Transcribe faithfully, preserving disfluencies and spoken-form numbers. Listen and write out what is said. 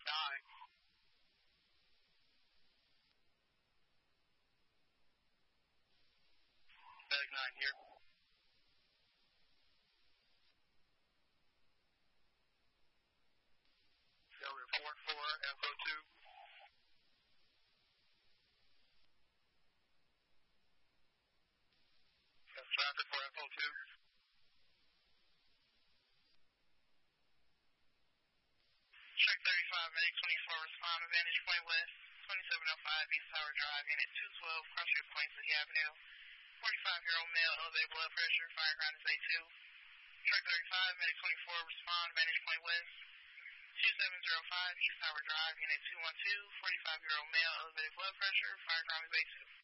die. Medic nine here. Yeah, we report for F O two. That's traffic for F O two. Check thirty-five, Medic twenty-four, respond to Vantage Point West, twenty-seven oh five East Tower Drive, Unit two twelve, Crossroad Point City Avenue. forty-five-year-old male, elevated blood pressure, fire ground is A two. Track thirty-five, Medic twenty-four, respond, Vantage Point West, two seven oh five East Tower Drive, Unit two one two, forty-five-year-old male, elevated blood pressure, fire ground is A two.